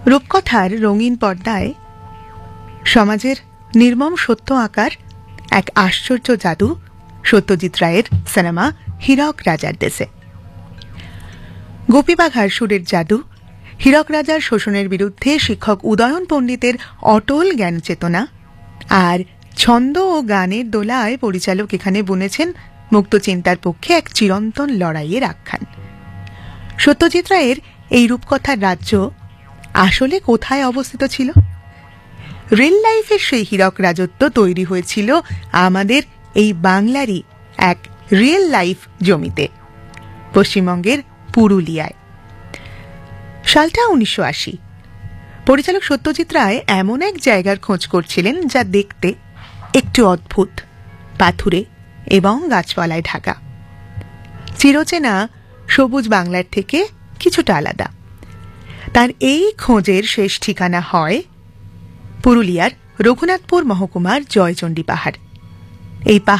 রূপকথার রঙিন পর্দায় সমাজের নির্মম সত্য আঁকার এক আশ্চর্য জাদু সত্যজিৎ রায়ের সিনেমা হীরক রাজার দেশে। গোপীবাঘার সুরের জাদু, হীরক রাজার শোষণের বিরুদ্ধে শিক্ষক উদয়ন পণ্ডিতের অটল জ্ঞান চেতনা আর ছন্দ ও গানের দোলায় পরিচালক এখানে বুনেছেন মুক্ত চিন্তার পক্ষে এক চিরন্তন লড়াইয়ের আখ্যান। সত্যজিৎ রায়ের এই রূপকথার রাজ্য আসলে কোথায় অবস্থিত ছিল? রিয়েল লাইফের সেই হীরক রাজত্ব তৈরি হয়েছিল আমাদের এই বাংলারই এক রিয়েল লাইফ জমিতে, পশ্চিমবঙ্গের পুরুলিয়ায়। সালটা 1980। পরিচালক সত্যজিৎ রায় এমন এক জায়গার খোঁজ করছিলেন যা দেখতে একটু অদ্ভুত, পাথুরে এবং গাছপালায় ঢাকা। চিরচেনা সবুজ বাংলার থেকে কিছুটা আলাদা। তার এই খোঁজের শেষ ঠিকানা হয় পুরুলিয়ার রঘুনাথপুর মহকুমার জয়চণ্ডী পাহাড়। এই